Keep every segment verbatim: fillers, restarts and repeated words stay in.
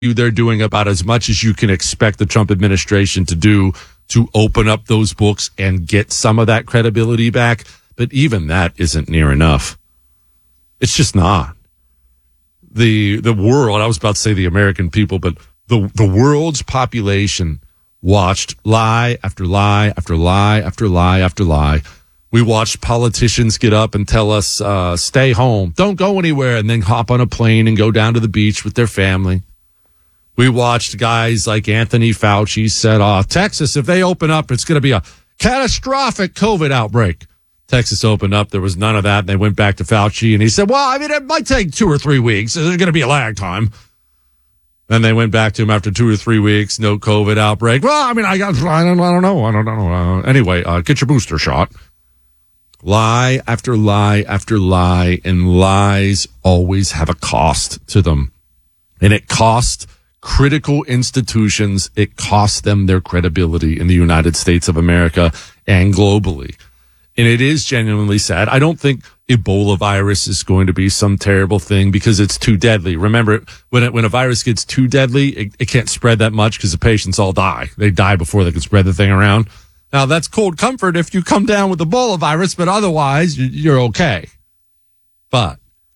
you they're doing about as much as you can expect the Trump administration to do to open up those books and get some of that credibility back. But even that isn't near enough. It's just not. The the world, I was about to say the American people, but the the world's population watched lie after lie after lie after lie after lie. We watched politicians get up and tell us, uh, stay home, don't go anywhere, and then hop on a plane and go down to the beach with their family. We watched guys like Anthony Fauci said, oh, Texas, if they open up, it's going to be a catastrophic COVID outbreak. Texas opened up. There was none of that. And they went back to Fauci and he said, well, I mean, it might take two or three weeks. There's going to be a lag time. Then they went back to him after two or three weeks. No COVID outbreak. Well, I mean, I got, I don't, I don't know. I don't know. Uh, anyway, uh, get your booster shot. Lie after lie after lie. And lies always have a cost to them. And it costs critical institutions. It costs them their credibility in the United States of America and globally. And it is genuinely sad. I don't think Ebola virus is going to be some terrible thing because it's too deadly. Remember, when it, when a virus gets too deadly, it, it can't spread that much because the patients all die. They die before they can spread the thing around. Now, that's cold comfort if you come down with Ebola virus, but otherwise, you're okay. But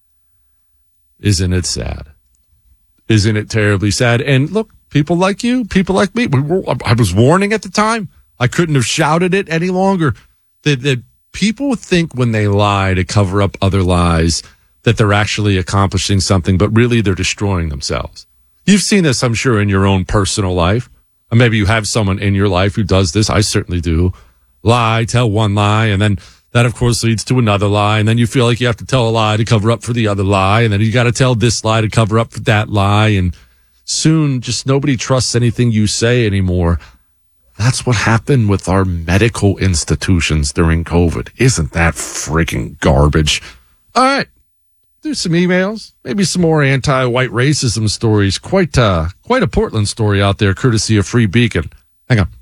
isn't it sad? Isn't it terribly sad? And look, people like you, people like me, we were, I was warning at the time. I couldn't have shouted it any longer. That, that people think when they lie to cover up other lies that they're actually accomplishing something, but really they're destroying themselves. You've seen this, I'm sure, in your own personal life. Or maybe you have someone in your life who does this. I certainly do. Lie, tell one lie, and then that, of course, leads to another lie. And then you feel like you have to tell a lie to cover up for the other lie. And then you got to tell this lie to cover up for that lie. And soon just nobody trusts anything you say anymore. That's what happened with our medical institutions during COVID. Isn't that freaking garbage? All right. Do some emails, maybe some more anti-white racism stories. Quite, uh, quite a Portland story out there, courtesy of Free Beacon. Hang on.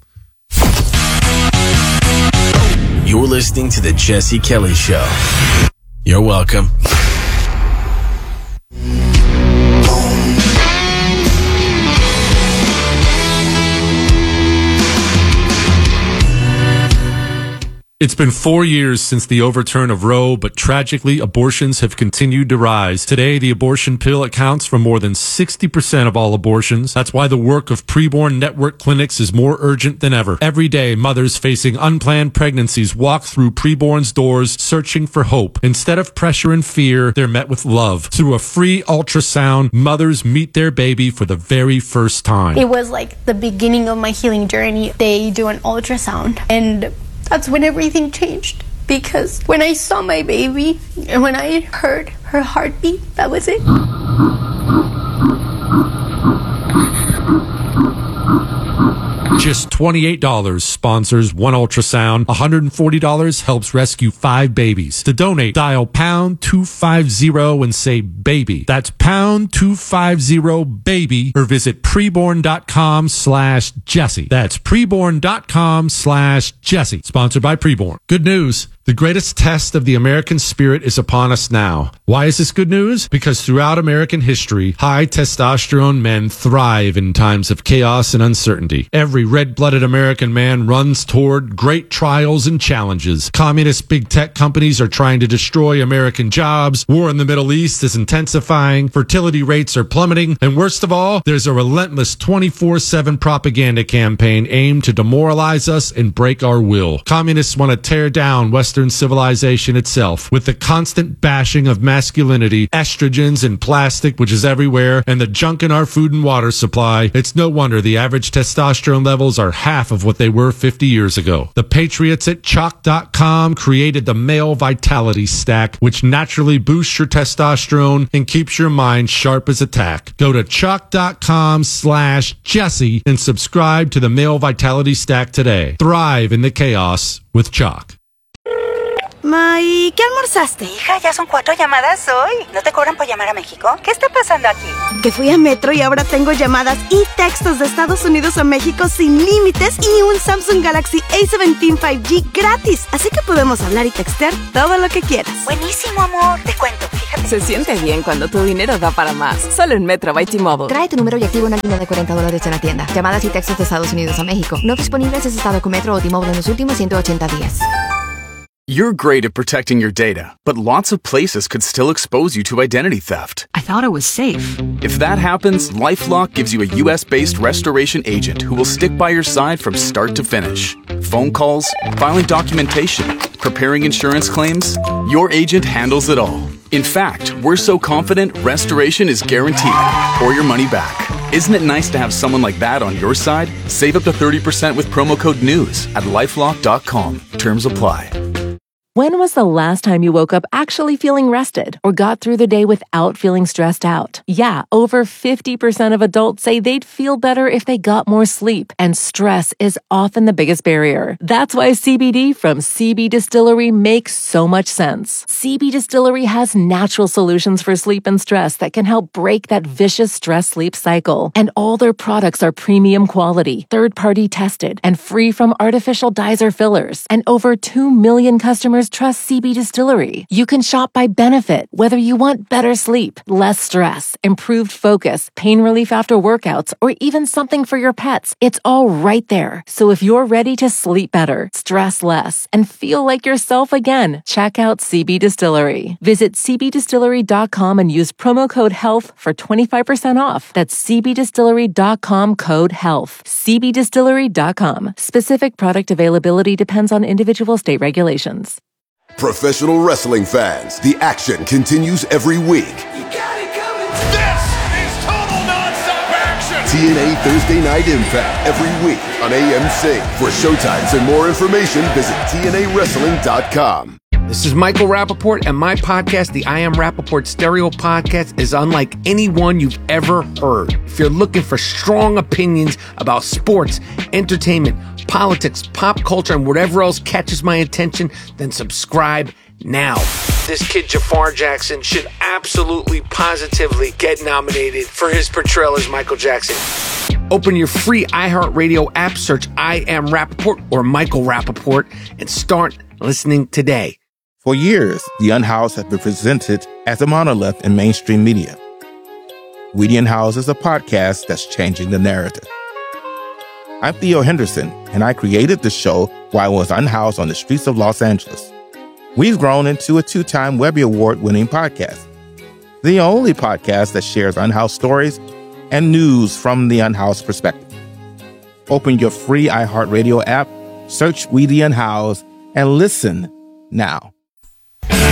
You're listening to the Jesse Kelly Show. You're welcome. It's been four years since the overturn of Roe, but tragically, abortions have continued to rise. Today, the abortion pill accounts for more than sixty percent of all abortions. That's why the work of preborn network clinics is more urgent than ever. Every day, mothers facing unplanned pregnancies walk through preborn's doors searching for hope. Instead of pressure and fear, they're met with love. Through a free ultrasound, mothers meet their baby for the very first time. It was like the beginning of my healing journey. They do an ultrasound, and that's when everything changed, because when I saw my baby and when I heard her heartbeat, that was it. Just twenty-eight dollars sponsors one ultrasound. one hundred forty dollars helps rescue five babies. To donate, dial pound two fifty and say baby. That's pound two fifty baby, or visit preborn.com slash Jesse. That's preborn.com slash Jesse. Sponsored by Preborn. Good news. The greatest test of the American spirit is upon us now. Why is this good news? Because throughout American history, high testosterone men thrive in times of chaos and uncertainty. Every red-blooded American man runs toward great trials and challenges. Communist big tech companies are trying to destroy American jobs. War in the Middle East is intensifying. Fertility rates are plummeting. And worst of all, there's a relentless twenty-four seven propaganda campaign aimed to demoralize us and break our will. Communists want to tear down Western civilization itself with the constant bashing of masculinity, estrogens and plastic, which is everywhere, and the junk in our food and water supply. It's no wonder the average testosterone levels are half of what they were fifty years ago. The patriots at chalk dot com created the Male Vitality Stack, which naturally boosts your testosterone and keeps your mind sharp as a tack. Go to chalk dot com slash Jesse and subscribe to the Male Vitality Stack today. Thrive in the chaos with Chalk. Ma, ¿y qué almorzaste? Hija, ya son cuatro llamadas hoy. ¿No te cobran por llamar a México? ¿Qué está pasando aquí? Que fui a Metro y ahora tengo llamadas y textos de Estados Unidos a México sin límites y un Samsung Galaxy A diecisiete cinco G gratis. Así que podemos hablar y textear todo lo que quieras. Buenísimo, amor. Te cuento, fíjate Se siente bien cuando tu dinero da para más. Solo en Metro by T-Mobile. Trae tu número y activa una línea de cuarenta dólares en la tienda. Llamadas y textos de Estados Unidos a México. No disponibles en estado con Metro o T-Mobile en los últimos ciento ochenta días. You're great at protecting your data, but lots of places could still expose you to identity theft. I thought it was safe. If that happens, LifeLock gives you a U S-based restoration agent who will stick by your side from start to finish. Phone calls, filing documentation, preparing insurance claims, your agent handles it all. In fact, we're so confident restoration is guaranteed or your money back. Isn't it nice to have someone like that on your side? Save up to thirty percent with promo code NEWS at lifelock dot com. Terms apply. When was the last time you woke up actually feeling rested or got through the day without feeling stressed out? Yeah, over fifty percent of adults say they'd feel better if they got more sleep, and stress is often the biggest barrier. That's why C B D from C B Distillery makes so much sense. C B Distillery has natural solutions for sleep and stress that can help break that vicious stress-sleep cycle. And all their products are premium quality, third-party tested, and free from artificial dyes or fillers. And over two million customers trust C B Distillery. You can shop by benefit, whether you want better sleep, less stress, improved focus, pain relief after workouts, or even something for your pets. It's all right there. So if you're ready to sleep better, stress less, and feel like yourself again, check out C B Distillery. Visit c b distillery dot com and use promo code HEALTH for twenty-five percent off. That's c b distillery dot com code HEALTH. c b distillery dot com. Specific product availability depends on individual state regulations. Professional wrestling fans, the action continues every week. You got it coming. This is total nonstop action. T N A Thursday Night Impact every week on A M C. For showtimes and more information, visit T N A wrestling dot com. This is Michael Rappaport, and my podcast, the I Am Rappaport Stereo Podcast, is unlike any one you've ever heard. If you're looking for strong opinions about sports, entertainment, politics, pop culture, and whatever else catches my attention, then subscribe now. This kid Jafar Jackson should absolutely, positively get nominated for his portrayal as Michael Jackson. Open your free iHeartRadio app, search I Am Rappaport or Michael Rappaport, and start listening today. For years, The Unhoused has been presented as a monolith in mainstream media. We The Unhoused is a podcast that's changing the narrative. I'm Theo Henderson, and I created the show while I was unhoused on the streets of Los Angeles. We've grown into a two-time Webby Award-winning podcast, the only podcast that shares unhoused stories and news from the unhoused perspective. Open your free iHeartRadio app, search We The Unhoused, and listen now.